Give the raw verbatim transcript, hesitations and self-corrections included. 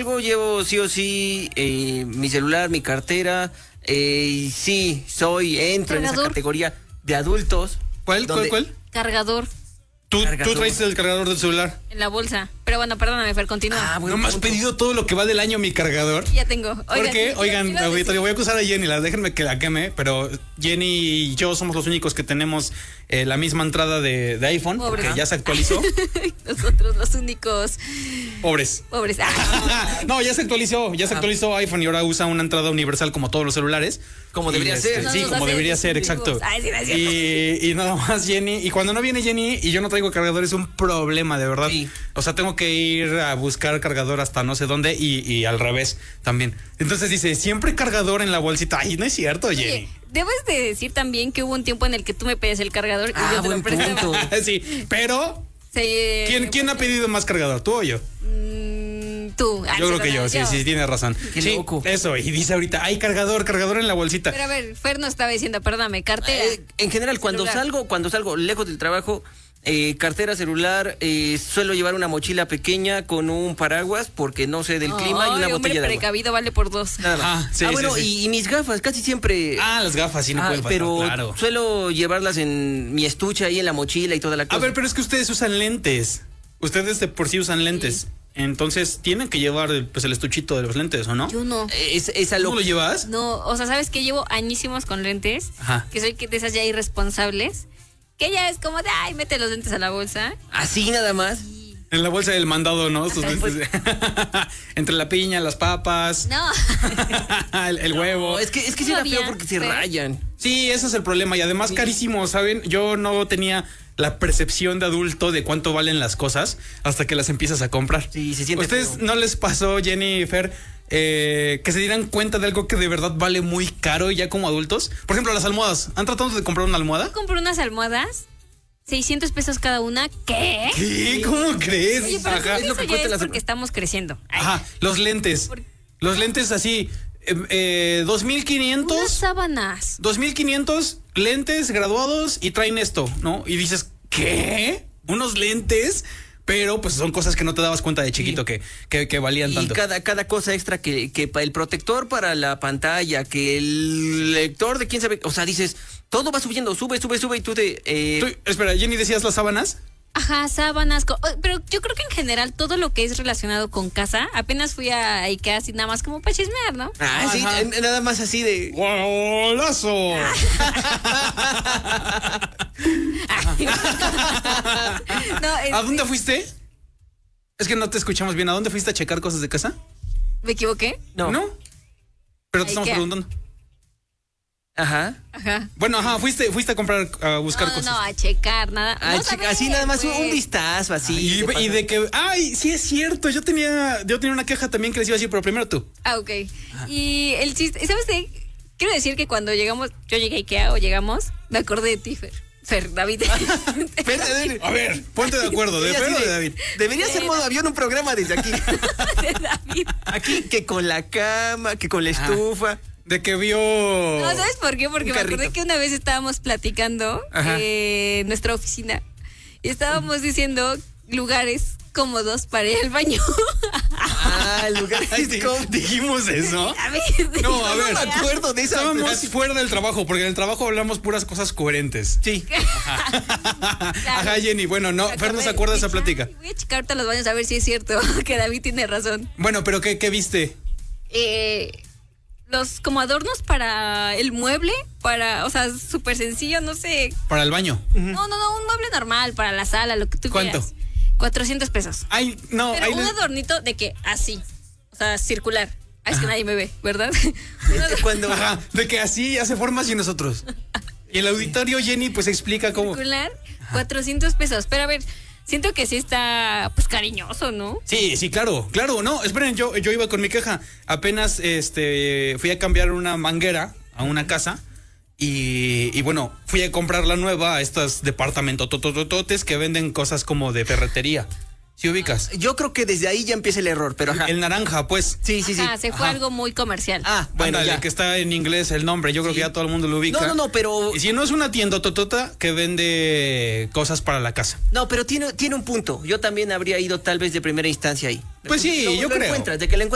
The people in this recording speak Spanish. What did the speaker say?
salgo llevo sí o sí eh, mi celular, mi cartera, eh, y sí, soy, entro ¿Cargador? en esa categoría de adultos. ¿Cuál, cuál, cuál? Cargador. ¿Tú, ¿Tú traes el cargador del celular? En la bolsa. Pero bueno, perdóname, Fer, continúa. Ah, bueno, ¿no me has pedido todo lo que va del año mi cargador? Ya tengo. Oigan, ¿Por qué? Oigan, auditorio, voy a acusar a Jenny, la, déjenme que la queme, pero Jenny y yo somos los únicos que tenemos eh, la misma entrada de, de iPhone, Pobres. porque ya se actualizó. Nosotros los únicos. Pobres. Pobres. No, ya se actualizó, ya se actualizó iPhone y ahora usa una entrada universal como todos los celulares. Como debería y, ser. Este, sí, como debería ser, exacto. Ay, sí, y, y nada más Jenny, y cuando no viene Jenny y yo no traigo cargador es un problema, de verdad. Sí. O sea, tengo que ir a buscar cargador hasta no sé dónde y, y al revés también. Entonces dice, siempre cargador en la bolsita. Ay, no es cierto, Jenny. Oye, debes de decir también que hubo un tiempo en el que tú me pedías el cargador y ah, yo te lo prestaba. Sí, pero sí, eh, ¿quién, ¿quién ha pedido más cargador, tú o yo? Mm, tú. Ay, yo creo que yo, sí, sí, tienes razón. Qué sí, loco. Eso, y dice ahorita, hay cargador, cargador en la bolsita. Pero a ver, Fer no estaba diciendo, perdóname, cartera. Eh, en general, cuando celular. salgo, cuando salgo lejos del trabajo, eh, cartera, celular, eh, suelo llevar una mochila pequeña con un paraguas porque no sé del oh, clima y una hombre botella de agua. precavido vale por dos. Nada más. Ah, sí, ah bueno, sí, sí. Y, y mis gafas, casi siempre. Ah, las gafas, sí, no ah, pueden faltar, pero claro. suelo llevarlas en mi estuche ahí en la mochila y toda la cosa. A ver, pero es que ustedes usan lentes. Ustedes de por sí usan lentes. Sí. Entonces tienen que llevar pues el estuchito de los lentes, ¿o no? Yo no. Es, es a lo... ¿Tú lo llevas? No, o sea, ¿sabes que llevo añísimos con lentes? Ajá. Que soy de esas ya irresponsables. Que ya es como de, ay, mete los lentes a la bolsa. Así nada más. Y... En la bolsa del mandado, ¿no? Sus lentes. Pues... Entre la piña, las papas. No. el, el no, huevo. Es que, es que sí era feo porque se rayan. Sí, ese es el problema. Y además sí. carísimo, ¿saben? Yo no tenía la percepción de adulto de cuánto valen las cosas hasta que las empiezas a comprar. Sí, se siente ¿Ustedes feo. no les pasó, Jenny y Fer, eh, que se dieran cuenta de algo que de verdad vale muy caro ya como adultos? Por ejemplo, las almohadas. ¿Han tratado de comprar una almohada? Yo compré unas almohadas, seiscientos pesos cada una. ¿Qué? ¿Qué? ¿Cómo crees? Oye, pero Ajá. es lo que ya es las... porque estamos creciendo. Ay. Ajá, los lentes. Por... Los lentes así, eh, eh, dos mil quinientos. Unas sábanas. dos mil quinientos lentes graduados y traen esto, ¿no? Y dices, ¿qué? ¿Unos lentes? Pero pues son cosas que no te dabas cuenta de chiquito sí. que, que, que valían y tanto. Y cada, cada cosa extra que, que el protector para la pantalla, que el lector de quién sabe, o sea, dices, todo va subiendo, sube, sube, sube y tú te... Eh... Tú, espera, Jenny, ¿decías las sábanas? Ajá, sábanas, pero yo creo que en general todo lo que es relacionado con casa, apenas fui a Ikea así nada más como para chismear, ¿no? Ah, sí, nada más así de... ¡Golazo! no, es... ¿A dónde fuiste? Es que no te escuchamos bien. ¿A dónde fuiste a checar cosas de casa? ¿Me equivoqué? No. ¿No? Pero te estamos preguntando. Ajá. Ajá. Bueno, ajá, fuiste, fuiste a comprar, a buscar no, no, cosas. No, a checar, nada. A no checar, así nada más pues. un vistazo, así. Y de, y de que, ay, sí es cierto, yo tenía, yo tenía una queja también que les iba a decir, pero primero tú. Ah, ok. Ajá. Y el chiste, ¿sabes qué? Quiero decir que cuando llegamos, yo llegué a Ikea o llegamos, me acordé de ti, Fer. Fer, David. Fer, David. A ver, ponte de acuerdo, ¿de Fer o de David? Debería ser modo avión un programa desde aquí. De David. Aquí, que con la cama, que con la estufa. Ajá. De que vio... No, ¿sabes por qué? Porque me acordé que una vez estábamos platicando eh, en nuestra oficina y estábamos diciendo lugares cómodos para ir al baño. Ah, lugares cómodos. ¿Dijimos eso? A ver, no, a ver. No me acuerdo de esa. Estábamos fuera del trabajo, porque en el trabajo hablamos puras cosas coherentes. Sí. Ajá, claro. Ajá, Jenny. Bueno, no, Fer no se acuerda de esa plática. Voy a checar ahorita los baños a ver si es cierto que David tiene razón. Bueno, pero ¿qué, qué viste? Eh... Los como adornos para el mueble, para, o sea, súper sencillo, no sé. ¿Para el baño? Uh-huh. No, no, no, un mueble normal, para la sala, lo que tú ¿Cuánto? quieras. cuatrocientos pesos. Ay, no. Pero ay, un les... adornito de que así, o sea, circular. Ah, es que nadie me ve, ¿verdad? Cuando, ajá, de que así hace formas y nosotros. Y el auditorio, Jenny, pues explica cómo. Circular, cuatrocientos pesos. Pero a ver, siento que sí está, pues, cariñoso, ¿no? Sí, sí, claro, claro. No, esperen, yo, yo iba con mi queja. Apenas este, fui a cambiar una manguera a una casa y, y bueno, fui a comprar la nueva a estos departamentos tototototes que venden cosas como de ferretería. ¿Sí ubicas? Yo creo que desde ahí ya empieza el error, pero ajá. El naranja, pues. Sí, sí, sí. Ah, se fue ajá. algo muy comercial. Ah, bueno, Ándale, ya. que está en inglés el nombre. Yo creo sí. que ya todo el mundo lo ubica. No, no, no, pero... Y si no es una tienda totota que vende cosas para la casa. No, pero tiene, tiene un punto. Yo también habría ido tal vez de primera instancia ahí. Pues sí, lo, yo lo creo. Encuentras, de que le